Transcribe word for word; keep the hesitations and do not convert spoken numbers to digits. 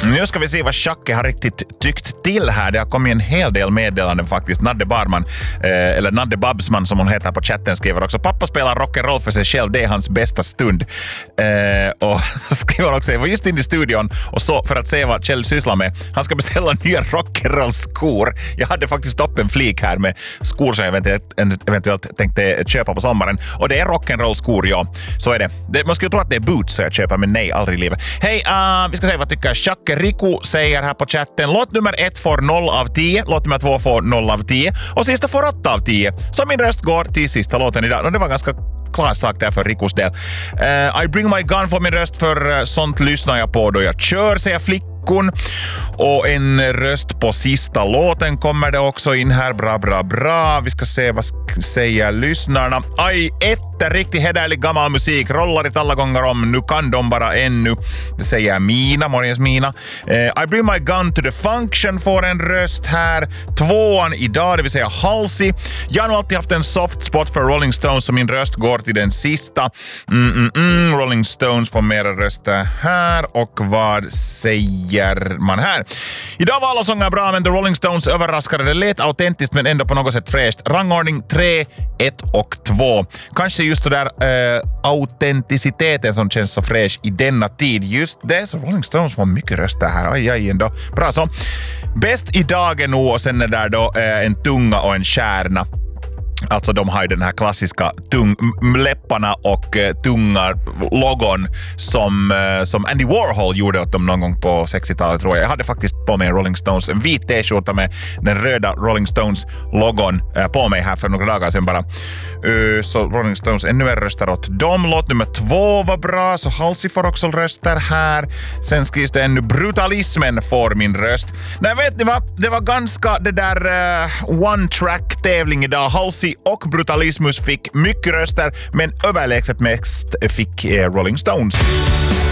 Nu ska vi se vad Shacke har riktigt tyckt till här. Det har kommit en hel del meddelanden faktiskt. Nadde Barman, eh, eller Nadde Babsman som hon heter på chatten, skriver också: pappa spelar rock'n'roll för sig själv, det är hans bästa stund. Eh, och skriver också: jag var just in i studion och så för att se vad Kjell sysslar med. Han ska beställa nya rock'n'roll-skor. Jag hade faktiskt upp en flik här med skor som jag eventuellt, eventuellt tänkte köpa på sommaren. Och det är rock'n'roll-skor, ja. Så är det. det. Man skulle tro att det är boots så jag köper, men nej, aldrig i livet. Hej, uh, vi ska se vad tycker Shacke. Riku säger här på chatten: låt nummer ett får noll av tio, låt nummer två får noll av tio och sista får åtta av tio. Så min röst går till sista låten idag. Och det var ganska klar sak där för Rikus del. Uh, I bring my gun får min röst för uh, sånt lyssnar jag på då jag kör, säger flickon. Och en röst på sista låten kommer det också in här. Bra, bra, bra. Vi ska se vad säger lyssnarna. Aj, ett riktigt hederlig gammal musik. Rollar det alla gånger om. Nu kan de bara ännu. Det säger Mina, morgens Mina. Uh, I bring my gun to the function får en röst här. Tvåan idag, det vill säga Halsey. Jag har nog alltid haft en soft spot för Rolling Stones så min röst går till den sista. Mm, mm, mm. Rolling Stones får mera röster här. Och vad säger man här? Idag var alla sånger bra, men The Rolling Stones överraskade. Det lät autentiskt men ändå på något sätt fräscht. Rangordning tre, ett och två. Kanske just det där äh, autenticiteten som känns så fräsch i denna tid. Just det, så Rolling Stones får mycket röster här. Aj, aj, ändå. Bra så. Bäst idag är nog och sen är där då äh, en tunga och en kärna. Alltså de har ju den här klassiska tung, läpparna och uh, tunga logon som, uh, som Andy Warhol gjorde åt dem någon gång på sextiotalet tror jag. Jag hade faktiskt på mig en Rolling Stones, en vit t-skjorta med den röda Rolling Stones-logon uh, på mig här för några dagar sedan bara. Uh, så Rolling Stones ännu en röster åt dem. Låt nummer två var bra, så Halsey får också röster här. Sen skrivs det ännu Brutalismen får min röst. Nej, vet ni vad? Det var ganska det där uh, one-track-tävling idag. Halsey och Brutalismus fick mycket röster, men överlägset mest fick eh, Rolling Stones.